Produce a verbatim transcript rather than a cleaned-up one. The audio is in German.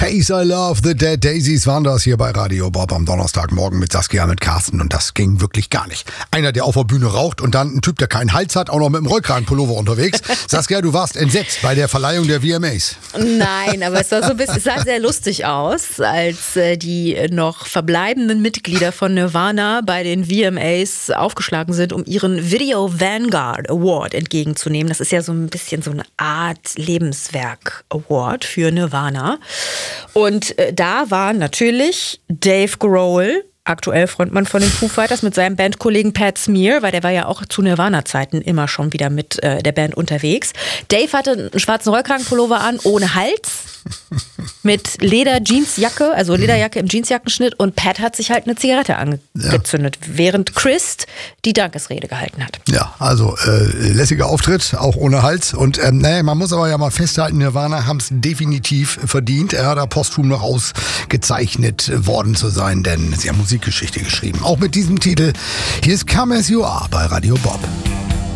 Face I Love, The Dead Daisies waren das hier bei Radio Bob am Donnerstagmorgen mit Saskia, mit Carsten, und das ging wirklich gar nicht. Einer, der auf der Bühne raucht, und dann ein Typ, der keinen Hals hat, auch noch mit dem Rollkragenpullover unterwegs. Saskia, du warst entsetzt bei der Verleihung der V M As. Nein, aber es sah, so ein bisschen, es sah sehr lustig aus, als äh, die noch verbleibenden Mitglieder von Nirvana bei den V M As aufgeschlagen sind, um ihren Video Vanguard Award entgegenzunehmen. Das ist ja so ein bisschen so eine Art Lebenswerk Award für Nirvana. Und äh, da war natürlich Dave Grohl, aktuell Frontmann von den Foo Fighters, mit seinem Bandkollegen Pat Smear, weil der war ja auch zu Nirvana-Zeiten immer schon wieder mit äh, der Band unterwegs. Dave hatte einen schwarzen Rollkragenpullover an, ohne Hals, mit Leder-Jeansjacke, also Lederjacke im Jeansjackenschnitt, und Pat hat sich halt eine Zigarette angezündet, ja, während Chris die Dankesrede gehalten hat. Ja, also äh, lässiger Auftritt, auch ohne Hals. Und ähm, naja, man muss aber ja mal festhalten, Nirvana haben es definitiv verdient. Er hat da posthum noch ausgezeichnet worden zu sein, denn sie haben Musikgeschichte geschrieben. Auch mit diesem Titel. Hier ist Come As You Are bei Radio Bob.